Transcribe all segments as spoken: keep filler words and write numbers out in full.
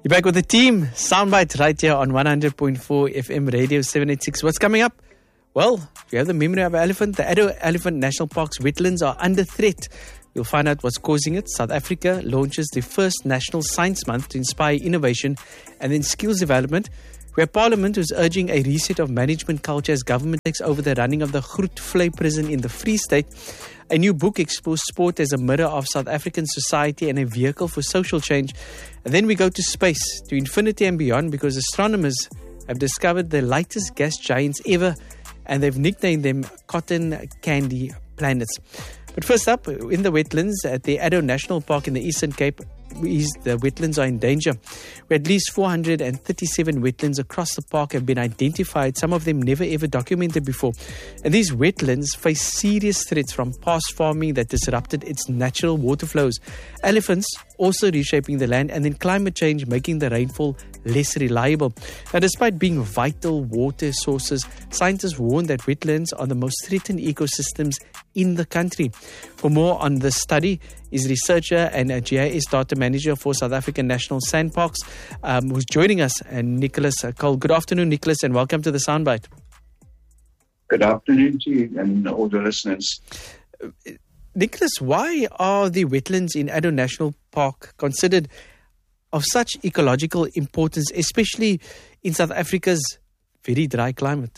You're back with the team. Soundbite right here on one hundred point four F M Radio seven eighty-six. What's coming up? Well, if you have the memory of an elephant, the Addo Elephant National Park's wetlands are under threat. We'll find out what's causing it. South Africa launches the first National Science Month to inspire innovation and then skills development. We have Parliament who's urging a reset of management culture as government takes over the running of the Groot Vlei prison in the Free State. A new book explores sport as a mirror of South African society and a vehicle for social change. And then we go to space, to infinity and beyond, because astronomers have discovered the lightest gas giants ever, and they've nicknamed them cotton candy planets. But first up, in the wetlands at the Addo National Park in the Eastern Cape, is the wetlands are in danger. Where at least four hundred thirty-seven wetlands across the park have been identified, some of them never ever documented before. And these wetlands face serious threats from past farming that disrupted its natural water flows, elephants also reshaping the land, and then climate change making the rainfall less reliable. Now, despite being vital water sources, scientists warn that wetlands are the most threatened ecosystems in the country. For more on this study is researcher and a G I S data manager for South African National Sandparks, um, who's joining us, and Nicholas Cole. Good afternoon, Nicholas, and welcome to the Soundbite. Good afternoon to you and all the listeners. Uh, Nicholas, why are the wetlands in Addo National Park considered of such ecological importance, especially in South Africa's very dry climate?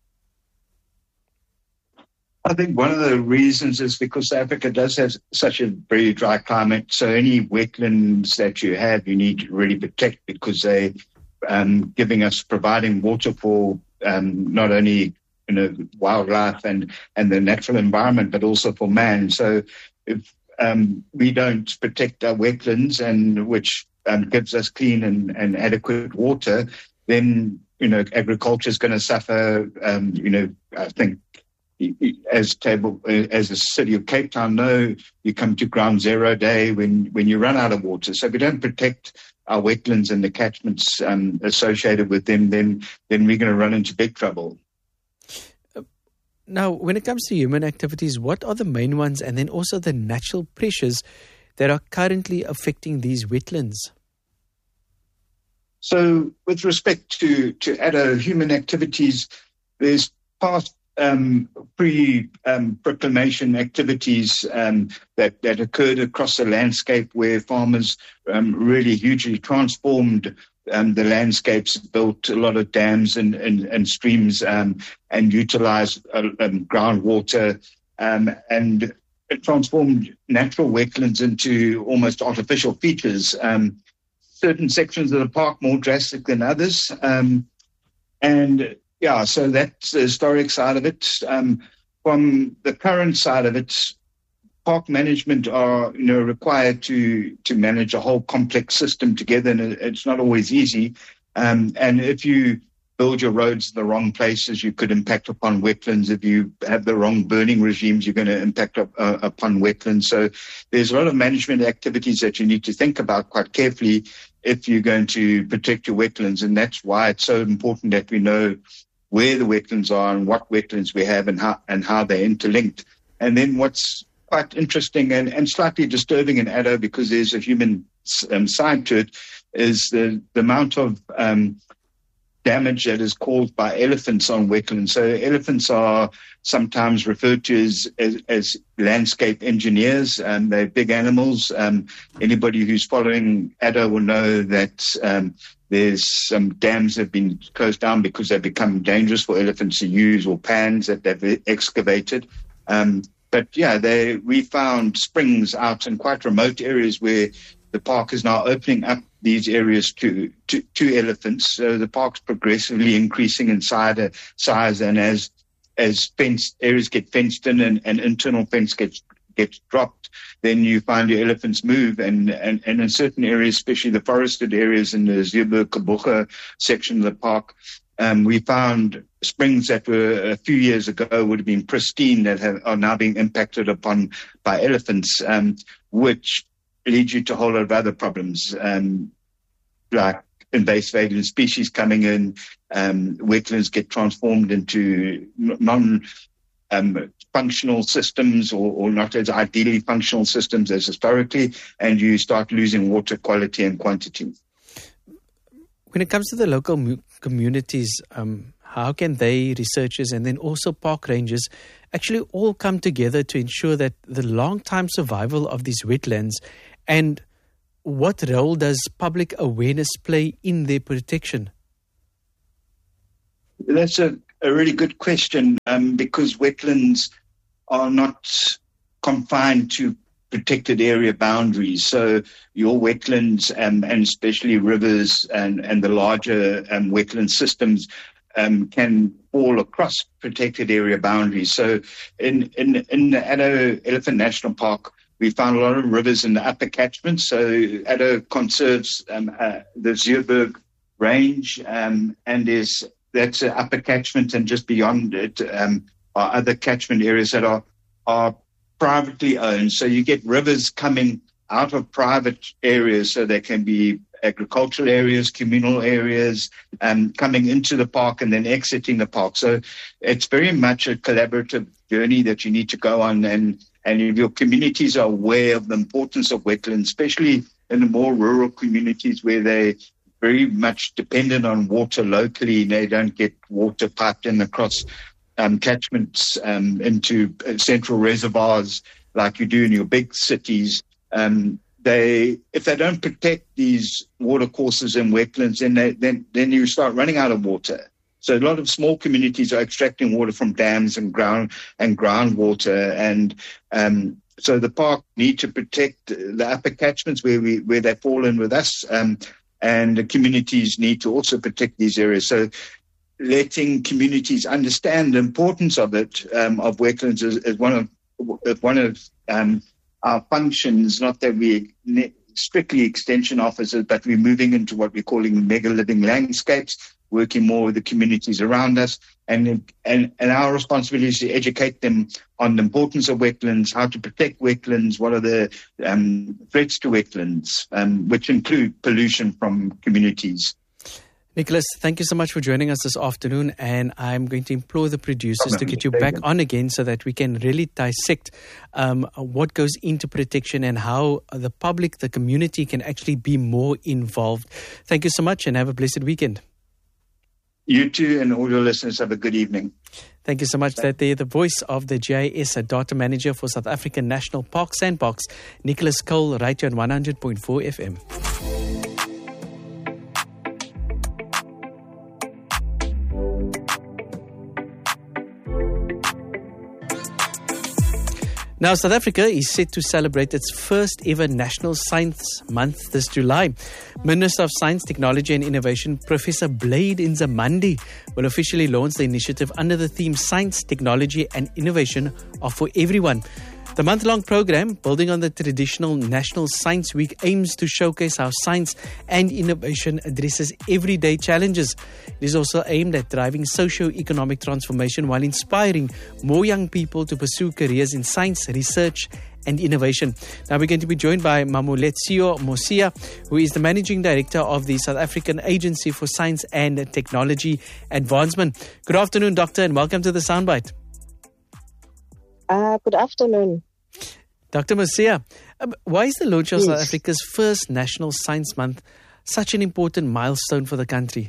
I think one of the reasons is because South Africa does have such a very dry climate. So any wetlands that you have, you need to really protect, because they're um, giving us, providing water for um, not only you know wildlife and, and the natural environment, but also for man. So if um, we don't protect our wetlands, and which um, gives us clean and, and adequate water, then you know agriculture is going to suffer. Um, you know, I think. As table as the city of Cape Town know, you come to ground zero day when, when you run out of water. So if we don't protect our wetlands and the catchments um, associated with them, then then we're going to run into big trouble. Now, when it comes to human activities, what are the main ones, and then also the natural pressures that are currently affecting these wetlands? So with respect to, to Addo human activities, there's past Um, pre-proclamation um, activities um, that, that occurred across the landscape, where farmers um, really hugely transformed um, the landscapes, built a lot of dams and, and, and streams um, and utilized uh, um, groundwater um, and it transformed natural wetlands into almost artificial features. Um, certain sections of the park more drastic than others. Um, and Yeah, so that's the historic side of it. Um, from the current side of it, park management are, you know, required to to manage a whole complex system together, and it's not always easy. Um, and if you build your roads in the wrong places, you could impact upon wetlands. If you have the wrong burning regimes, you're going to impact up, uh, upon wetlands. So there's a lot of management activities that you need to think about quite carefully if you're going to protect your wetlands. And that's why it's so important that we know where the wetlands are and what wetlands we have and how and how they're interlinked. And then what's quite interesting and, and slightly disturbing in Addo, because there's a human um, side to it, is the, the amount of um, damage that is caused by elephants on wetlands. So elephants are sometimes referred to as, as, as landscape engineers, and they're big animals. Um, anybody who's following Addo will know that um, there's some dams that have been closed down because they've become dangerous for elephants to use, or pans that they've excavated. Um, but yeah, they we found springs out in quite remote areas where the park is now opening up these areas to, to, to elephants. So the park's progressively increasing in size, size and as as fenced areas get fenced in and, and internal fence gets gets dropped, then you find your elephants move. And, and, and in certain areas, especially the forested areas in the Zeeburg-Kabuga section of the park, um, we found springs that were a few years ago would have been pristine that have, are now being impacted upon by elephants, um, which leads you to a whole lot of other problems, um, like invasive alien species coming in, um, wetlands get transformed into non um, functional systems or, or not as ideally functional systems as historically, and you start losing water quality and quantity. when it comes to the local mu- communities, um, how can they, researchers and then also park rangers, actually all come together to ensure that the long-time survival of these wetlands, and what role does public awareness play in their protection? That's a, a really good question um, because wetlands are not confined to protected area boundaries. So your wetlands um, and especially rivers and, and the larger um, wetland systems um, can fall across protected area boundaries. So in, in, in the Addo Elephant National Park, we found a lot of rivers in the upper catchment. So Addo conserves um, uh, the Zuurberg range um, and there's that's an upper catchment, and just beyond it um, are other catchment areas that are are privately owned. So you get rivers coming out of private areas, so there can be agricultural areas, communal areas, um, coming into the park and then exiting the park. So it's very much a collaborative journey that you need to go on, and, and if your communities are aware of the importance of wetlands, especially in the more rural communities where they very much dependent on water locally. They don't get water piped in across um, catchments um, into uh, central reservoirs like you do in your big cities. Um, they, if they don't protect these water courses and wetlands, then, they, then then you start running out of water. So a lot of small communities are extracting water from dams and ground and groundwater, and um, so the park need to protect the upper catchments where we where they fall in with us. Um, And the communities need to also protect these areas. So letting communities understand the importance of it, um, of wetlands, is, is one of is one of um, our functions. Not that we're strictly extension officers, but we're moving into what we're calling mega living landscapes, working more with the communities around us. And, and, and our responsibility is to educate them on the importance of wetlands, how to protect wetlands, what are the um, threats to wetlands, um, which include pollution from communities. Nicholas, thank you so much for joining us this afternoon, and I'm going to implore the producers to get you back on again so that we can really dissect um, what goes into protection and how the public, the community can actually be more involved. Thank you so much and have a blessed weekend. You too, and all your listeners have a good evening. Thank you so much. That there, the voice of the G I S, a data manager for South African National Park Sandbox, Nicholas Cole, right here on one hundred point four F M. Now, South Africa is set to celebrate its first ever National Science Month this July. Minister of Science, Technology and Innovation, Professor Blade Nzimande, will officially launch the initiative under the theme Science, Technology and Innovation are for Everyone. The month-long program, building on the traditional National Science Week, aims to showcase how science and innovation addresses everyday challenges. It is also aimed at driving socio-economic transformation while inspiring more young people to pursue careers in science, research and innovation. Now we're going to be joined by Mamoletsio Mosia, who is the Managing Director of the South African Agency for Science and Technology Advancement. Good afternoon, Doctor, and welcome to the Soundbite. Uh, good afternoon. Doctor Mosia, um, why is the launch of yes. South Africa's first National Science Month such an important milestone for the country?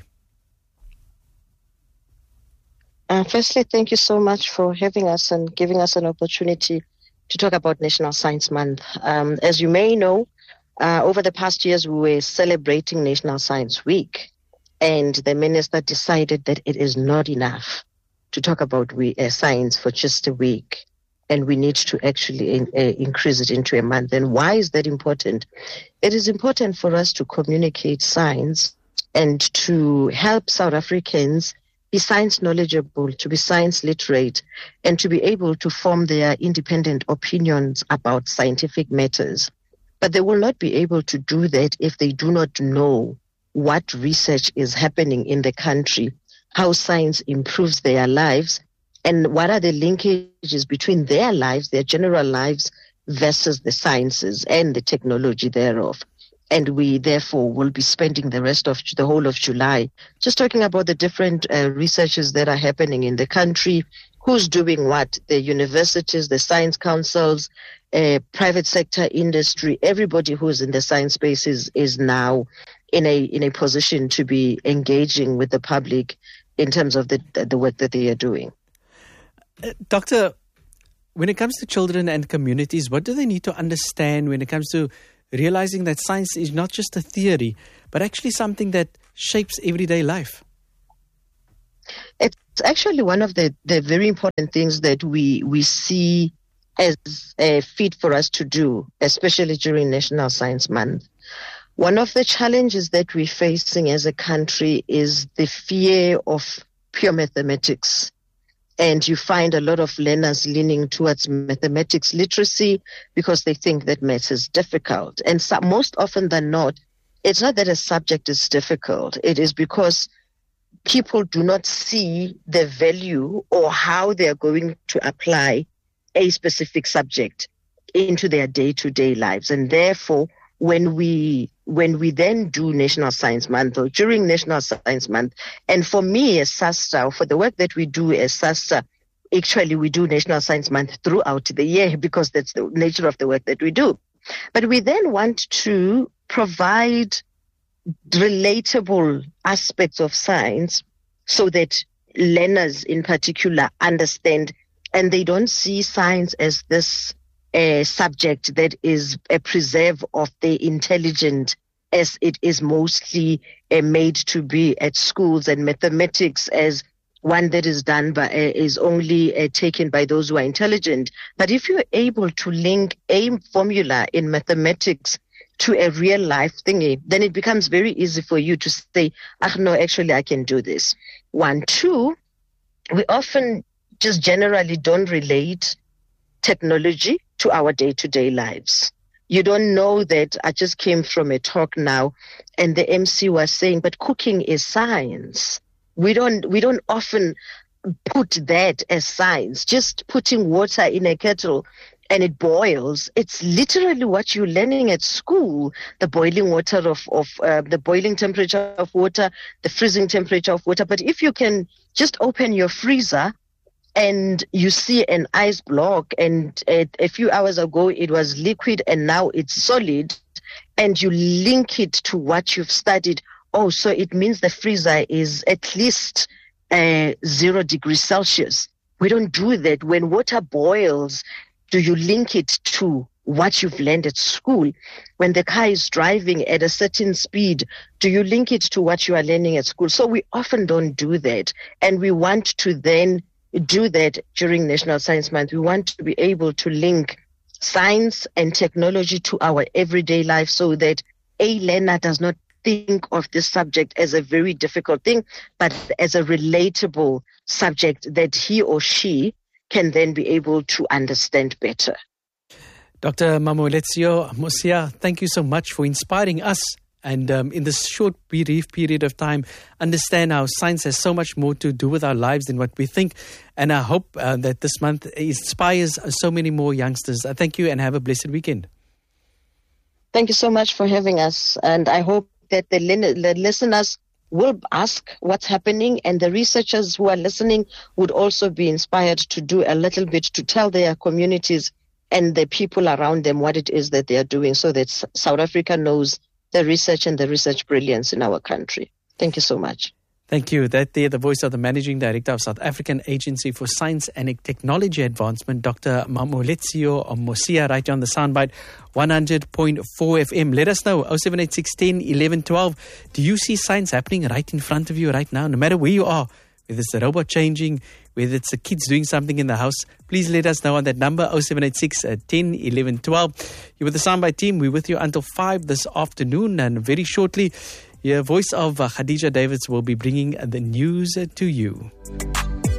Uh, firstly, thank you so much for having us and giving us an opportunity to talk about National Science Month. Um, as you may know, uh, over the past years, we were celebrating National Science Week, and the minister decided that it is not enough to talk about we, uh, science for just a week. And we need to actually in, uh, increase it into a month. And why is that important? It is important for us to communicate science and to help South Africans be science knowledgeable, to be science literate, and to be able to form their independent opinions about scientific matters. But they will not be able to do that if they do not know what research is happening in the country, how science improves their lives, and what are the linkages between their lives, their general lives, versus the sciences and the technology thereof. And we therefore will be spending the rest of the whole of July just talking about the different uh, researches that are happening in the country, who's doing what, the universities, the science councils, uh, private sector industry, everybody who's in the science space is, is now in a in a position to be engaging with the public in terms of the, the work that they are doing. Uh, Doctor, when it comes to children and communities, what do they need to understand when it comes to realizing that science is not just a theory, but actually something that shapes everyday life? It's actually one of the, the very important things that we we see as a fit for us to do, especially during National Science Month. One of the challenges that we're facing as a country is the fear of pure mathematics. And you find a lot of learners leaning towards mathematics literacy because they think that maths is difficult. And so, most often than not, it's not that a subject is difficult. It is because people do not see the value or how they are going to apply a specific subject into their day-to-day lives. And therefore, when we when we then do National Science Month or during National Science Month, and for me as SASTA, for the work that we do as SASTA, actually we do National Science Month throughout the year because that's the nature of the work that we do. But we then want to provide relatable aspects of science so that learners in particular understand, and they don't see science as this a subject that is a preserve of the intelligent as it is mostly uh, made to be at schools, and mathematics as one that is done by, uh, is only uh, taken by those who are intelligent. But if you're able to link a formula in mathematics to a real life thingy, then it becomes very easy for you to say, ah, no, actually I can do this. One, two, we often just generally don't relate technology to our day-to-day lives. You don't know that. I just came from a talk now and the M C was saying, but cooking is science. We don't, we don't often put that as science. Just putting water in a kettle and it boils. It's literally what you're learning at school. The boiling water of, of uh, the boiling temperature of water, the freezing temperature of water. But if you can just open your freezer and you see an ice block, and uh, a few hours ago it was liquid and now it's solid, and you link it to what you've studied, oh, so it means the freezer is at least uh, zero degrees Celsius. We don't do that. When water boils, do you link it to what you've learned at school? When the car is driving at a certain speed, do you link it to what you are learning at school? So we often don't do that. And we want to then do that during National Science Month. We want to be able to link science and technology to our everyday life so that a learner does not think of this subject as a very difficult thing, but as a relatable subject that he or she can then be able to understand better. Doctor Mamoletsio Mosia, thank you so much for inspiring us and um, in this short, brief period of time, understand how science has so much more to do with our lives than what we think. And I hope uh, that this month inspires so many more youngsters. Uh, thank you and have a blessed weekend. Thank you so much for having us. And I hope that the, the listeners will ask what's happening, and the researchers who are listening would also be inspired to do a little bit to tell their communities and the people around them what it is that they are doing, so that South Africa knows the research and the research brilliance in our country. Thank you so much. Thank you. That there, the voice of the Managing Director of South African Agency for Science and Technology Advancement, Doctor Mamoletsio Mosia, right on the soundbite, one hundred point four F M. Let us know, oh seven eight six, one oh, eleven, twelve. Do you see science happening right in front of you right now, no matter where you are? Whether it's the robot changing, whether it's the kids doing something in the house, please let us know on that number, oh seven eight six, one oh, eleven, twelve. You're with the Soundbite team. We're with you until five this afternoon, and very shortly, your voice of uh, Khadija Davids will be bringing the news uh, to you.